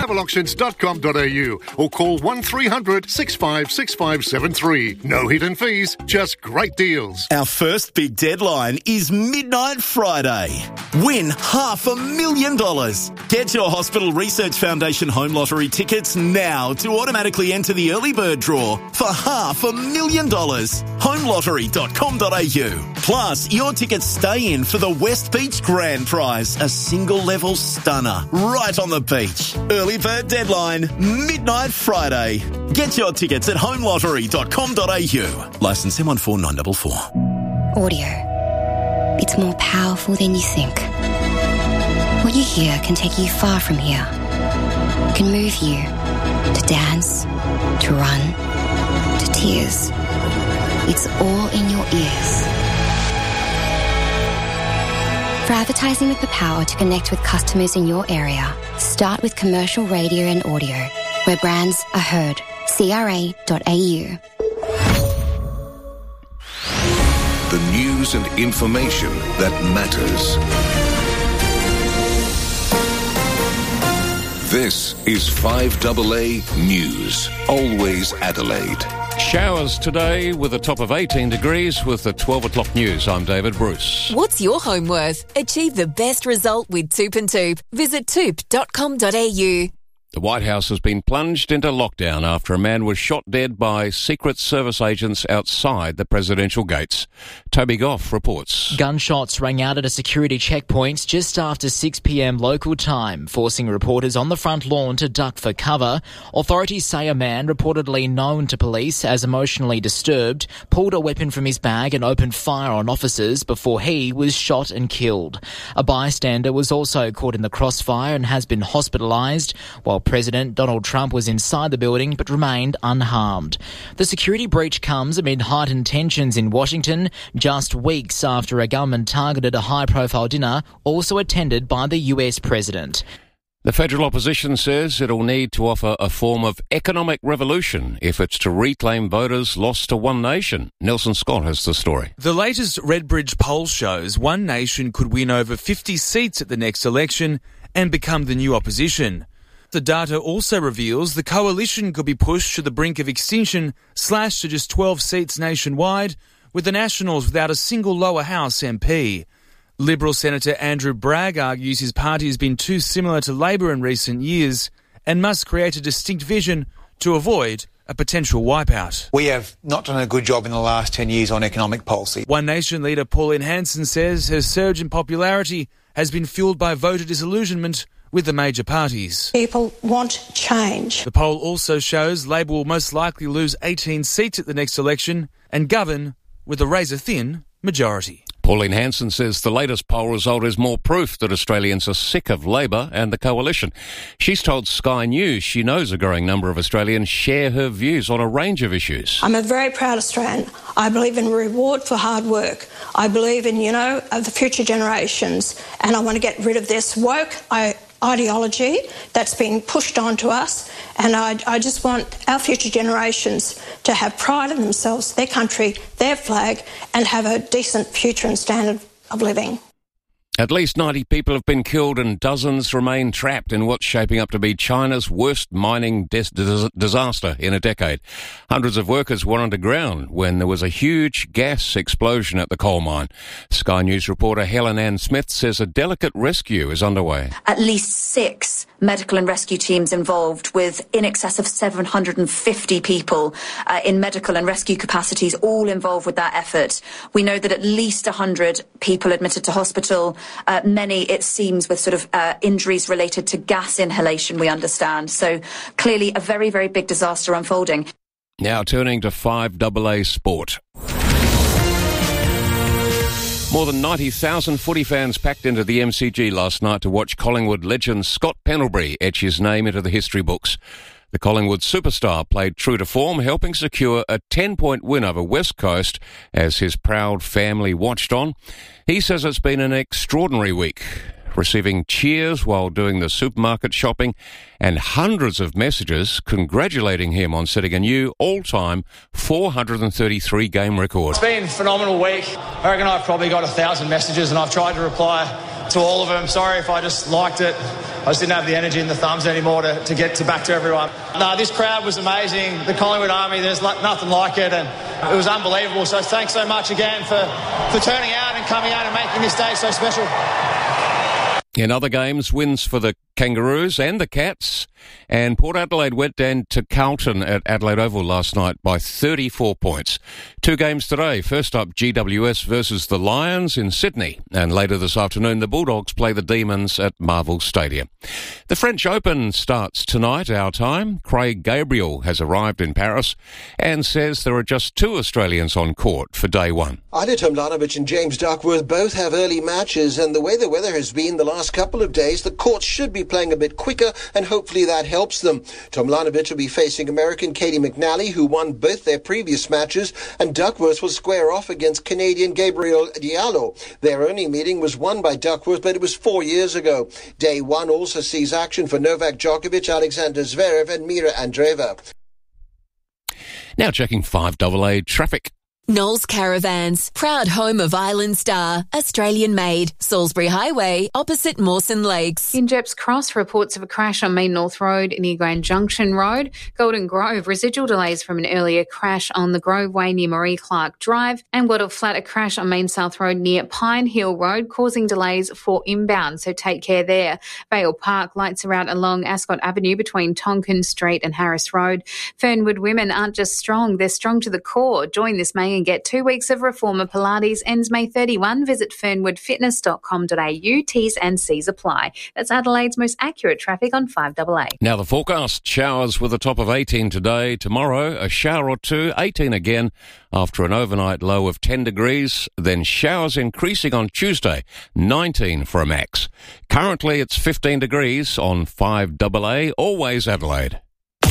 savilauctions.com.au or call 1300 656573. No hidden fees, just great deals. Our first big deadline is Midnight Friday. Win $500,000. Get your Hospital Research Foundation Home Lottery tickets now to automatically enter the early bird draw for $500,000. Homelottery.com.au. Plus, your tickets stay in for the West Beach Grand Prize, a single-level stunner right on the beach. Early bird deadline, Midnight Friday. Get your tickets at homelottery.com.au. Licence M14944. Audio. It's more powerful than you think. What you hear can take you far from here. It can move you to dance, to run, to tears. It's all in your ears. For advertising with the power to connect with customers in your area, start with commercial radio and audio, where brands are heard. CRA.au. The news and information that matters. This is 5AA News. Always Adelaide. Showers today with a top of 18 degrees with the 12 o'clock news. I'm David Bruce. What's your home worth? Achieve the best result with Toop and Toop. Visit toop.com.au. The White House has been plunged into lockdown after a man was shot dead by Secret Service agents outside the presidential gates. Toby Goff reports. Gunshots rang out at a security checkpoint just after 6 p.m. local time, forcing reporters on the front lawn to duck for cover. Authorities say a man, reportedly known to police as emotionally disturbed, pulled a weapon from his bag and opened fire on officers before he was shot and killed. A bystander was also caught in the crossfire and has been hospitalised, while President Donald Trump was inside the building but remained unharmed. The security breach comes amid heightened tensions in Washington, just weeks after a gunman targeted a high-profile dinner also attended by the US president. The federal opposition says it'll need to offer a form of economic revolution if it's to reclaim voters lost to One Nation. Nelson Scott has the story. The latest Redbridge poll shows One Nation could win over 50 seats at the next election and become the new opposition. The data also reveals the coalition could be pushed to the brink of extinction, slashed to just 12 seats nationwide, with the Nationals without a single lower house MP. Liberal Senator Andrew Bragg argues his party has been too similar to Labor in recent years and must create a distinct vision to avoid a potential wipeout. We have not done a good job in the last 10 years on economic policy. One Nation leader Pauline Hanson says her surge in popularity has been fuelled by voter disillusionment with the major parties. People want change. The poll also shows Labor will most likely lose 18 seats at the next election and govern with a razor-thin majority. Pauline Hanson says the latest poll result is more proof that Australians are sick of Labor and the coalition. She's told Sky News she knows a growing number of Australians share her views on a range of issues. I'm a very proud Australian. I believe in reward for hard work. I believe in, the future generations, and I want to get rid of this woke ideology that's being pushed onto us, and I just want our future generations to have pride in themselves, their country, their flag, and have a decent future and standard of living. At least 90 people have been killed and dozens remain trapped in what's shaping up to be China's worst mining disaster in a decade. Hundreds of workers were underground when there was a huge gas explosion at the coal mine. Sky News reporter Helen Ann Smith says a delicate rescue is underway. At least 6 medical and rescue teams involved, with in excess of 750 people in medical and rescue capacities, all involved with that effort. We know that at least 100 people admitted to hospital. Many, it seems, with injuries related to gas inhalation, we understand. So clearly a very, very big disaster unfolding. Now turning to 5AA Sport. More than 90,000 footy fans packed into the MCG last night to watch Collingwood legend Scott Pendlebury etch his name into the history books. The Collingwood superstar played true to form, helping secure a 10-point win over West Coast as his proud family watched on. He says it's been an extraordinary week, receiving cheers while doing the supermarket shopping and hundreds of messages congratulating him on setting a new all-time 433-game record. It's been a phenomenal week. I reckon I've probably got 1,000 messages and I've tried to reply to all of them. Sorry if I just liked it just didn't have the energy and the thumbs anymore to get back to everyone. No, this crowd was amazing. The Collingwood Army, there's nothing like it, and it was unbelievable. So thanks so much again for turning out and coming out and making this day so special. In other games, wins for the Kangaroos and the Cats, and Port Adelaide went down to Carlton at Adelaide Oval last night by 34 points. 2 games today. First up, GWS versus the Lions in Sydney, and later this afternoon the Bulldogs play the Demons at Marvel Stadium. The French Open starts tonight, our time. Craig Gabriel has arrived in Paris and says there are just 2 Australians on court for day one. Ajla Tomljanovic and James Duckworth both have early matches, and the way the weather has been the last couple of days, the courts should be playing a bit quicker, and hopefully that helps them. Tomljanovic will be facing American Katie McNally, who won both their previous matches, and Duckworth will square off against Canadian Gabriel Diallo. Their only meeting was won by Duckworth, but it was 4 years ago. Day one also sees action for Novak Djokovic, Alexander Zverev, and Mira Andreeva. Now checking 5AA traffic. Knowles Caravans, proud home of Island Star, Australian made, Salisbury Highway, opposite Mawson Lakes. In Jeps Cross, reports of a crash on Main North Road near Grand Junction Road. Golden Grove, residual delays from an earlier crash on the Grove Way near Marie Clark Drive. And Wattle Flat, a crash on Main South Road near Pine Hill Road, causing delays for inbound, so take care there. Vale Park, lights are out along Ascot Avenue between Tonkin Street and Harris Road. Fernwood women aren't just strong, they're strong to the core. Join this May and get 2 weeks of Reformer Pilates. Ends May 31. Visit fernwoodfitness.com.au. T's and C's apply. That's Adelaide's most accurate traffic on 5AA. Now the forecast. Showers with a top of 18 today. Tomorrow, a shower or 2, 18 again after an overnight low of 10 degrees. Then showers increasing on Tuesday, 19 for a max. Currently, it's 15 degrees on 5AA. Always Adelaide.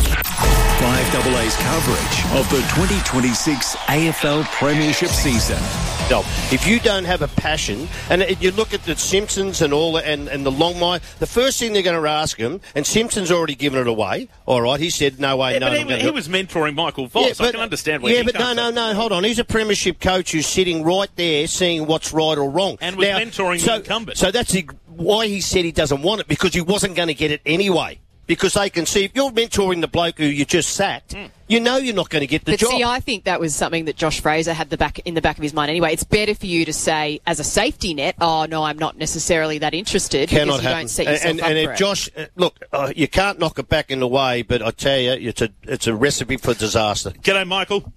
5AA's coverage of the 2026 AFL Premiership season. If you don't have a passion, and you look at the Simpsons and all, and the Longmire, the first thing they're going to ask him, and Simpson's already given it away. All right, he said no way, no. But he was mentoring Michael Voss. I can understand where. Yeah, but no. Hold on. He's a premiership coach who's sitting right there, seeing what's right or wrong, and was mentoring the incumbent. So that's why he said he doesn't want it, because he wasn't going to get it anyway. Because they can see, if you're mentoring the bloke who you just sacked, you know you're not going to get the job. But see, I think that was something that Josh Fraser had in the back of his mind anyway. It's better for you to say, as a safety net, oh, no, I'm not necessarily that interested, Cannot because you happen. don't set yourself up and for if Josh, look, you can't knock it back in the way, but I tell you, it's a recipe for disaster. G'day, Michael.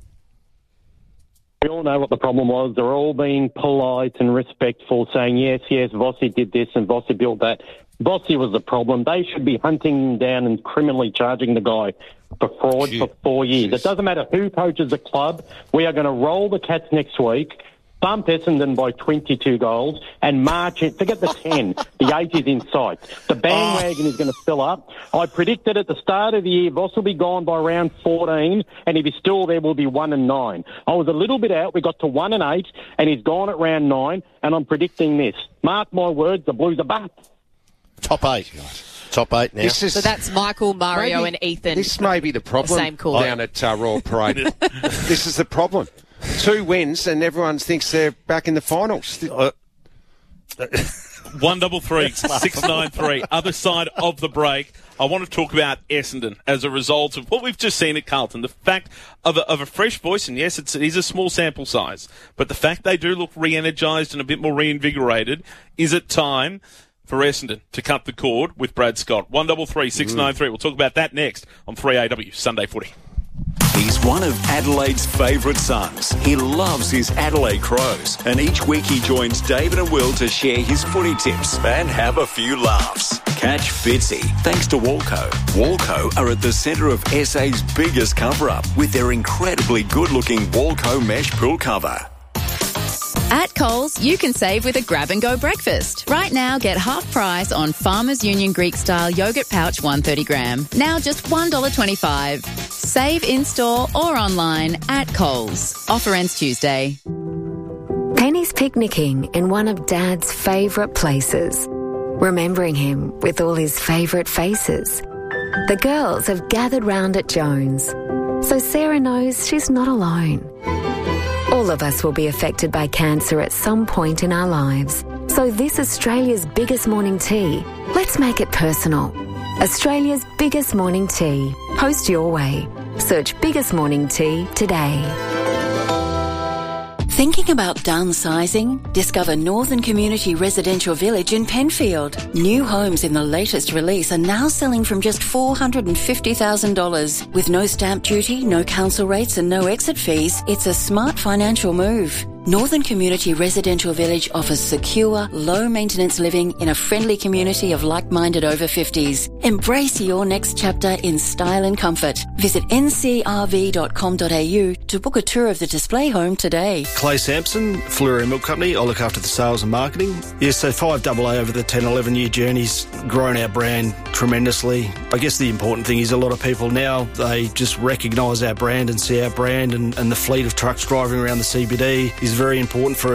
We all know what the problem was. They're all being polite and respectful, saying, yes, Vossi did this and Vossi built that. Vossi was the problem. They should be hunting him down and criminally charging the guy for fraud for 4 years. It doesn't matter who coaches the club. We are going to roll the Cats next week, bump Essendon by 22 goals, and march in. Forget the 10. The 8 is in sight. The bandwagon is going to fill up. I predicted at the start of the year, Voss will be gone by round 14, and if he's still there, we'll be 1-9. I was a little bit out. We got to 1-8, and he's gone at round 9, and I'm predicting this. Mark my words, the Blues are back. Top 8. Top 8 now. So that's Michael, Mario and Ethan. This may be the problem same call. down at Royal Parade. This is the problem. 2 wins and everyone thinks they're back in the finals. 133 693. Other side of the break. I want to talk about Essendon as a result of what we've just seen at Carlton. The fact of a fresh voice, and yes, it is a small sample size, but the fact they do look re-energised and a bit more reinvigorated. Is it time for Essendon to cut the cord with Brad Scott? 133 693. We'll talk about that next on 3AW Sunday Footy. He's one of Adelaide's favourite sons. He loves his Adelaide Crows, and each week he joins David and Will to share his footy tips and have a few laughs. Catch Fitzy thanks to Walco. Walco are at the centre of SA's biggest cover-up with their incredibly good-looking Walco mesh pool cover. At Coles, you can save with a grab-and-go breakfast. Right now, get half price on Farmers Union Greek-style yogurt pouch 130 gram. Now just $1.25. Save in-store or online at Coles. Offer ends Tuesday. Penny's picnicking in one of Dad's favourite places, remembering him with all his favourite faces. The girls have gathered round at Jones, so Sarah knows she's not alone. All of us will be affected by cancer at some point in our lives. So this Australia's biggest morning tea Let's make it personal. Australia's biggest morning tea. Post your way. Search Biggest Morning Tea today. Thinking about downsizing? Discover Northern Community Residential Village in Penfield. New homes in the latest release are now selling from just $450,000. With no stamp duty, no council rates and no exit fees, it's a smart financial move. Northern Community Residential Village offers secure, low-maintenance living in a friendly community of like-minded over 50s. Embrace your next chapter in style and comfort. Visit ncrv.com.au to book a tour of the display home today. Clay Sampson, Fleury Milk Company. I look after the sales and marketing. Yes, so 5AA over the 10, 11-year journey's grown our brand tremendously. I guess the important thing is a lot of people now, they just recognise our brand and see our brand, and the fleet of trucks driving around the CBD is very important for